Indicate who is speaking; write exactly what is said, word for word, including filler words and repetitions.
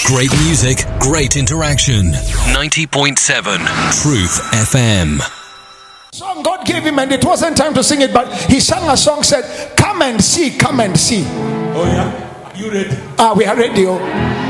Speaker 1: Great music, great interaction. ninety point seven Truth F M.
Speaker 2: Song God gave him, and it wasn't time to sing it, but he sang a song, said, "Come and see, come and see."
Speaker 3: Oh yeah, you ready?
Speaker 2: Ah, we are ready. Oh.